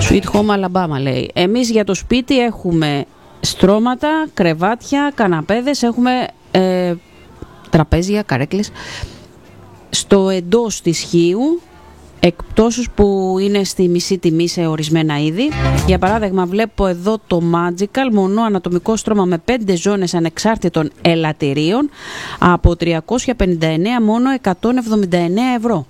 Sweet Home Alabama λέει. Εμείς για το σπίτι έχουμε στρώματα, κρεβάτια, καναπέδες, έχουμε τραπέζια, καρέκλες. Στο εντός της Χίου, εκπτώσεις που είναι στη μισή τιμή σε ορισμένα είδη. Για παράδειγμα, βλέπω εδώ το Magical, μονό ανατομικό στρώμα με 5 ζώνες ανεξάρτητων ελαττηρίων, από 359 μόνο 179 ευρώ.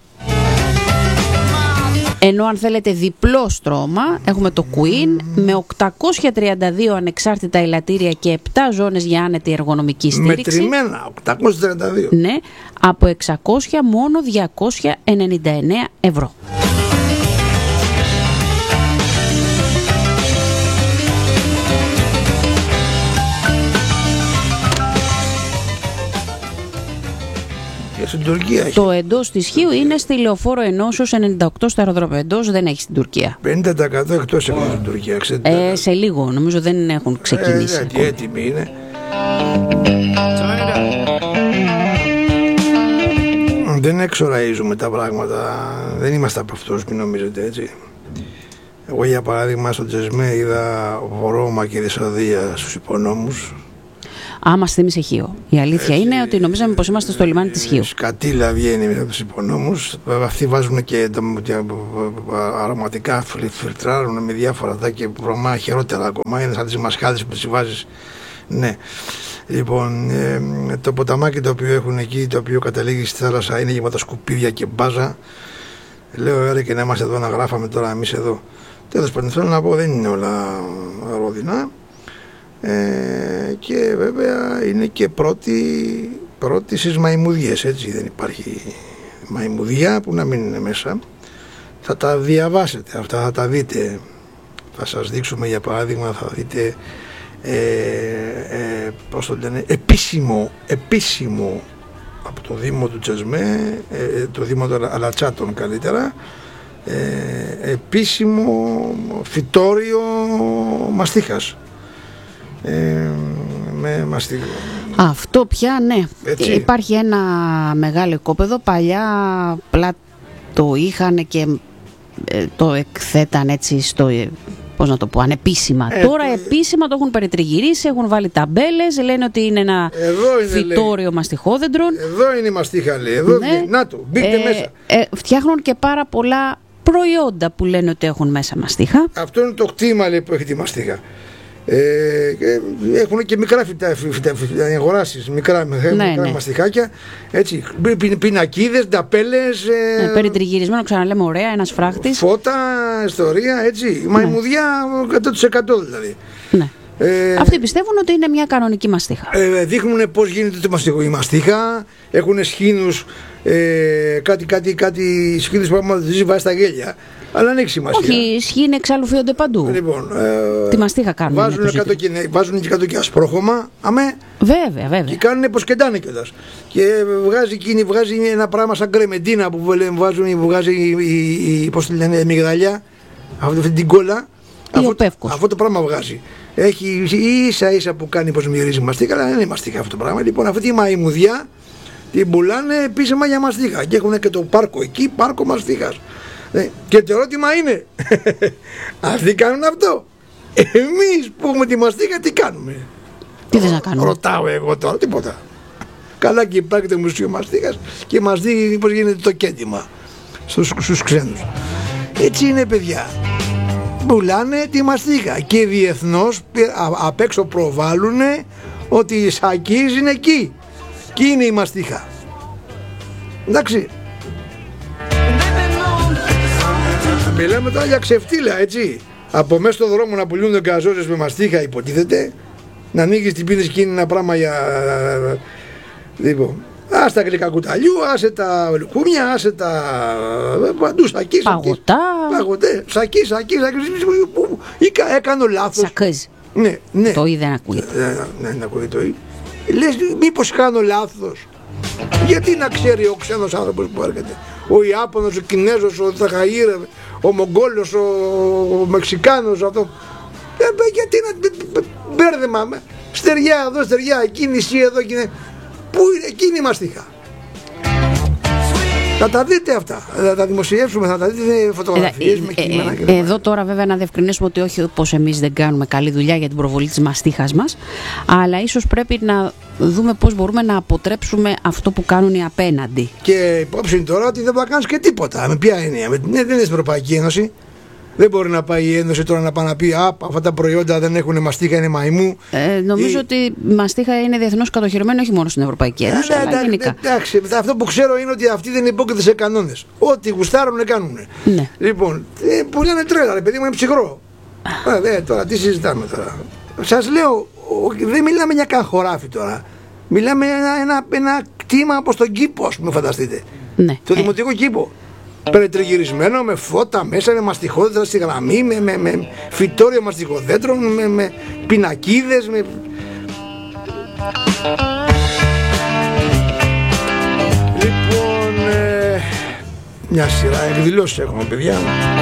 Ενώ αν θέλετε διπλό στρώμα, έχουμε το Queen με 832 ανεξάρτητα ελαττήρια και 7 ζώνες για άνετη εργονομική στήριξη. Μετρημένα, 832. Ναι, από 600 μόνο 299 ευρώ. Στην Τουρκία έχει. Το εντός της Χίου είναι στη Λεωφόρο Ενώσεως 98 στο αεροδρόμιο. Εντός δεν έχει στην Τουρκία. 50% εκτός έχουν στην Τουρκία. Σε λίγο, νομίζω δεν έχουν ξεκινήσει. Έτοιμοι είναι. Δεν εξοραίζουμε τα πράγματα. Δεν είμαστε από αυτούς που νομίζετε, έτσι. Εγώ για παράδειγμα στο Τζεσμέ είδα Ρώμα και Δεσσαλονίκη στους υπονόμους. Είμαστε εμείς σε Χίο. Η αλήθεια είναι ότι νομίζαμε πως είμαστε στο λιμάνι της Χίου. Σκατήλα βγαίνει με τους υπονόμους. Αυτοί βάζουν και αρωματικά, φιλτράρουν με διάφορα και βρωμά χειρότερα ακόμα. Είναι σαν τις μασχάλες που τις βάζεις. Ναι. Λοιπόν, το ποταμάκι το οποίο έχουν εκεί, το οποίο καταλήγει στη θάλασσα, είναι γεμάτο σκουπίδια και μπάζα. Λέω, έρε και να είμαστε εδώ να γράφαμε τώρα εμείς εδώ. Τέλος πάντων, θέλω να πω, δεν είναι όλα ρόδινα. Και βέβαια είναι και πρώτη στις μαϊμουδιές, έτσι. Δεν υπάρχει μαϊμουδιά που να μην είναι μέσα. Θα τα διαβάσετε αυτά, θα τα δείτε. Θα σας δείξουμε για παράδειγμα, θα δείτε πώς το λένε, επίσημο από το Δήμο του Τσεσμέ, το Δήμο των Αλατσάτων καλύτερα, επίσημο φυτόριο μαστίχας. Με μαστίγο. Αυτό πια, ναι. Έτσι. Υπάρχει ένα μεγάλο οικόπεδο. Παλιά απλά το είχαν και το εκθέταν έτσι στο, πώς να το πω, ανεπίσημα. Τώρα επίσημα το έχουν περιτριγυρίσει, έχουν βάλει ταμπέλες, λένε ότι είναι ένα φυτόριο μαστιχόδεντρων. Εδώ είναι η μαστίχα, λέει. Εδώ ναι. Να το, μπείτε μέσα. Φτιάχνουν και πάρα πολλά προϊόντα που λένε ότι έχουν μέσα μαστίχα. Αυτό είναι το κτήμα, λέει, που έχει τη μαστίχα. Έχουν και μικρά αγοράσεις, μικρά μαστιχάκια, έτσι, πινακίδες, νταπέλες, περιτριγυρισμένο, ξαναλέμε, ωραία, ένας φράχτης, φώτα, ιστορία, έτσι, μαϊμουδιά 100% δηλαδή. Ναι. Αυτοί πιστεύουν ότι είναι μια κανονική μαστίχα. Δείχνουν πώς γίνεται το μαστίχο. Η μαστίχα έχουν σχήνους, κάτι σχήνους που άμα δεν βάζει στα γέλια. Αλλά δεν έχει σημασία. Όχι, σχήνε εξάλλου φύγονται παντού. Λοιπόν, τη μαστίχα κάνουν. Βάζουν και κάτω και ασπρόχωμα. Αμέ. Βέβαια. Και κάνουν πως κεντάνε κιόλας. Και βγάζει ένα πράγμα σαν κρεμεντίνα που βγάζει πώς τη λένε, μυγδαλιά. Αυτή την κόλλα. Αυτό το πράγμα βγάζει. Έχει ίσα που κάνει πως μυρίζει μαστίχα, αλλά δεν είναι μαστίχα αυτό το πράγμα. Λοιπόν, αυτή η μαϊμουδιά την πουλάνε επίσημα για μαστίχα. Και έχουν και το πάρκο εκεί, πάρκο μαστίχας. Και το ερώτημα είναι, αυτοί κάνουν αυτό. Εμείς που έχουμε τη μαστίχα τι κάνουμε? Τι θες να κάνουμε? Ρωτάω εγώ τώρα, τίποτα. Καλά, και υπάρχει το Μουσείο Μαστίχας και μας δει πώς γίνεται το κέντημα στους ξένους. Έτσι είναι, παιδιά. Πουλάνε τη μαστίχα και διεθνώς απ' έξω προβάλλουν ότι οι σακείς είναι εκεί. Εκεί είναι η μαστίχα. Εντάξει. Μιλάμε τώρα για ξεφτύλα, έτσι. Από μέσα στον δρόμο να πουλούν γκαζόζες με μαστίχα, υποτίθεται. Να ανοίγεις την πίνες και είναι ένα πράγμα για... Λοιπόν, άσε τα γλυκά κουταλιού, άσε τα λουκούμια, άσε τα... Παντού σακί, παγωτά. Σακί. Έκανα λάθος. Σακές. Ναι. Το ή δεν ακούγεται. Δεν ακούγεται το ή. Λες, μήπως κάνω λάθος? Γιατί να ξέρει ο ξένος άνθρωπος που έρχεται? Ο Ιάπωνος, ο Κινέζος, ο Θαχαΐρ, ο Μογγόλος, ο Μεξικάνος, αυτό. Γιατί να μπέρδεμα, στεριά εδώ, στεριά εκεί, νησί εδώ, εκεί. Πού είναι, εκεί είναι η μαστίχα. Θα τα δείτε αυτά. Θα τα δημοσιεύσουμε, θα τα δείτε φωτογραφίες με κείμενα κλπ. Εδώ τώρα βέβαια να διευκρινίσουμε ότι όχι πως εμείς δεν κάνουμε καλή δουλειά για την προβολή της μαστίχας μας, αλλά ίσως πρέπει να δούμε πώς μπορούμε να αποτρέψουμε αυτό που κάνουν οι απέναντι. Και υπόψη είναι τώρα ότι δεν θα κάνεις και τίποτα. Με ποια έννοια? Δεν είναι στην Ευρωπαϊκή Ένωση. Δεν μπορεί να πάει η Ένωση τώρα να πάει να πει αυτά τα προϊόντα δεν έχουν μαστίχα, είναι μαϊμού. Νομίζω ότι η μαστίχα είναι διεθνώς κατοχυρωμένη όχι μόνο στην Ευρωπαϊκή Ένωση, αλλά γενικά. Εντάξει, αυτό που ξέρω είναι ότι αυτοί δεν υπόκειται σε κανόνες. Ό,τι γουστάρουν κάνουν. Ναι. Λοιπόν, που λένε τρέλα, ρε παιδί μου, είναι ψυχρό. Τώρα τι συζητάμε τώρα? Σας λέω, δεν μιλάμε για καν χωράφι τώρα. Μιλάμε ένα κτήμα όπως τον κήπο, ας πούμε, φανταστείτε. Ναι. Το δημοτικό κήπο. Περιτριγυρισμένο με φώτα μέσα, με μαστιχόδετρα στη γραμμή, με φυτόριο μαστιχοδέτρων, με πινακίδες. Λοιπόν, μια σειρά εκδηλώσεις έχουμε, παιδιά.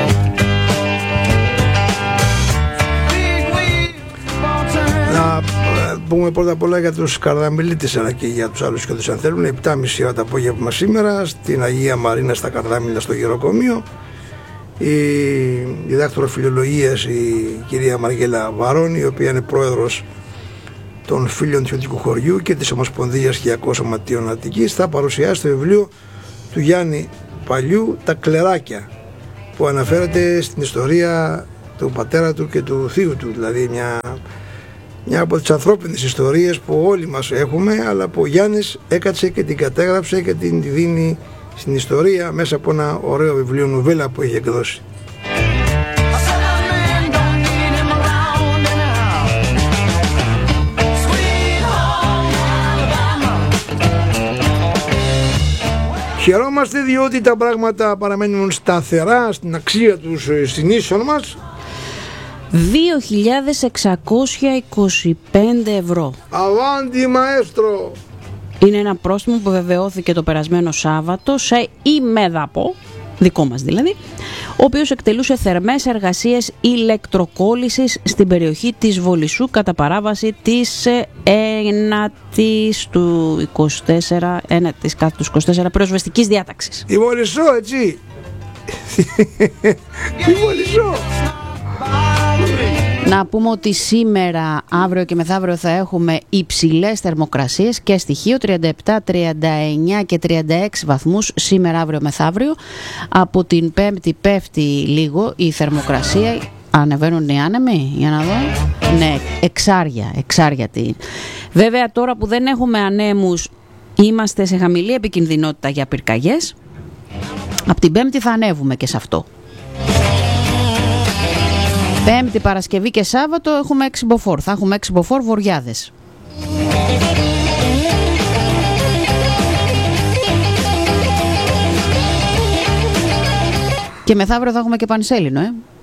Να πούμε πρώτα απ' όλα για τους Καρδαμιλίτες, αλλά και για τους άλλους και τους αν θέλουν. 7.30 ώρα το απόγευμα σήμερα στην Αγία Μαρίνα στα Καρδάμιλα στο Γεροκομείο, η διδάκτορα φιλολογίας η κυρία Μαργέλα Βαρώνη, η οποία είναι πρόεδρος των φίλων του Ιωτικού Χωριού και της Ομοσπονδίας Χιακών Σωματείων Αττικής, θα παρουσιάσει το βιβλίο του Γιάννη Παλιού «Τα Κλεράκια», που αναφέρεται στην ιστορία του πατέρα του και του θείου του, δηλαδή μια από τις ανθρώπινες ιστορίες που όλοι μας έχουμε, αλλά που ο Γιάννης έκατσε και την κατέγραψε και την δίνει στην ιστορία μέσα από ένα ωραίο βιβλίο νουβέλα που έχει εκδώσει. Χαιρόμαστε διότι τα πράγματα παραμένουν σταθερά στην αξία τους στην ίσον μας. 2.625 ευρώ. Αβάντι μαέστρο! Είναι ένα πρόστιμο που βεβαιώθηκε το περασμένο Σάββατο σε ημέδαπο, δικό μας δηλαδή, ο οποίος εκτελούσε θερμές εργασίες ηλεκτροκόλλησης στην περιοχή της Βολισσού κατά παράβαση της 1ης του 24 πυροσβεστικής διάταξης. Η Βολισσό, έτσι! Η Βολισσό! Να πούμε ότι σήμερα, αύριο και μεθαύριο θα έχουμε υψηλές θερμοκρασίες και στοιχείο 37, 39 και 36 βαθμούς σήμερα, αύριο, μεθαύριο. Από την Πέμπτη πέφτει λίγο η θερμοκρασία. Ανεβαίνουν οι άνεμοι, για να δω. Ναι, εξάρια τι. Βέβαια τώρα που δεν έχουμε ανέμους είμαστε σε χαμηλή επικινδυνότητα για πυρκαγιές. Από την Πέμπτη θα ανέβουμε και σε αυτό. Πέμπτη, Παρασκευή και Σάββατο έχουμε 6 μποφόρ. Θα έχουμε 6 μποφόρ βοριάδες. Και μεθαύριο θα έχουμε και πανσέλινο,